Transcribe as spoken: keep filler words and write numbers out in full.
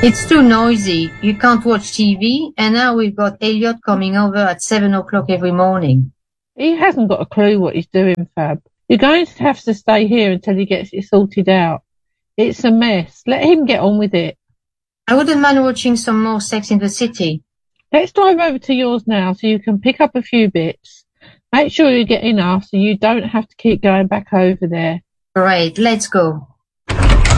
It's too noisy. You can't watch T V, and now we've got Elliot coming over at seven o'clock every morning. He hasn't got a clue what he's doing, Fab. You're going to have to stay here until he gets it sorted out. It's a mess. Let him get on with it. I wouldn't mind watching some more Sex in the City. Let's drive over to yours now so you can pick up a few bits. Make sure you get enough so you don't have to keep going back over there. Great, let's go.